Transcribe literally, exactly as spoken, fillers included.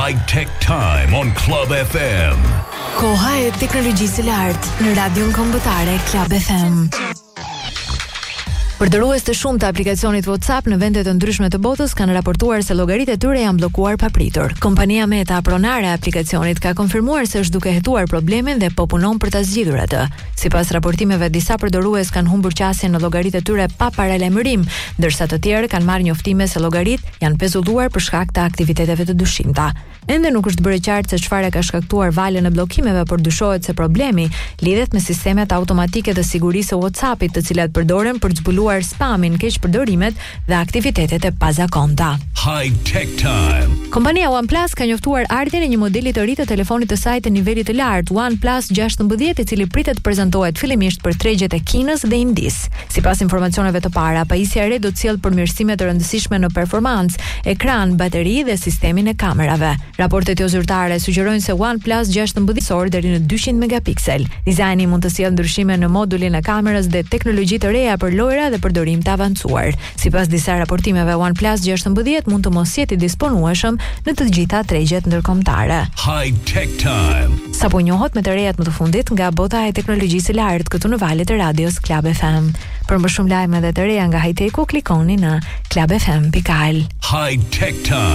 High Tech Time on Club F M. Koha e teknologjisë së lartë në radion kombëtare Club F M. Përdorrues të shumtë të aplikacionit WhatsApp në vende të ndryshme të botës kanë raportuar se llogaritë e tyre janë bllokuar papritur. Kompania Meta, pronare e aplikacionit, ka konfirmuar se është duke hetuar problemin dhe po punon për ta zgjidhur atë. Sipas raportimeve, disa përdorrues kanë humbur qasjen në llogaritë e tyre pa paralajmërim, ndërsa të tjerë kanë marrë njoftime se llogaritë janë pezulluar për shkak të aktiviteteve të dyshimta. Ende nuk është bërë qartë se çfarë ka shkaktuar valën e bllokimeve, por dyshohet se problemi lidhet me sistemet automatike të sigurisë së WhatsAppit, të cilat përdoren për të zbuluar spamin, keqpërdorimet dhe aktivitetet e pazakonta. High Tech Time. Kompania OnePlus ka njoftuar ardhjen e një modeli të ri të telefonit të saj të nivelit të lartë, OnePlus gjashtëmbëdhjetë, i cili pritet të prezantohet fillimisht për tregjet e Kinës dhe Indis. Sipas informacioneve të para, pajisja e re do të sjellë përmirësime të rëndësishme në performancë, ekran, bateri dhe sistemin e kamerave. Raportet jo zyrtare sugjerojnë se OnePlus gjashtëmbëdhjetë deri në dyqind megapiksel. Dizajni mund të sjellë ndryshime në modulin e kamerës dhe teknologji të reja për lojra dhe përdorim të avancuar. Sipas disa raportimeve, OnePlus gjashtëmbëdhjetë mund të mos jetë i disponueshëm në të gjitha tregjet ndërkombëtare. High Tech Time. Sapo njohot me të rejat më të fundit nga bota e teknologjisë së lartë këtu në valët e radios Club F M. Për më shumë lajme dhe të reja nga high-tech-u, klikoni në club f m dot al. High Tech Time.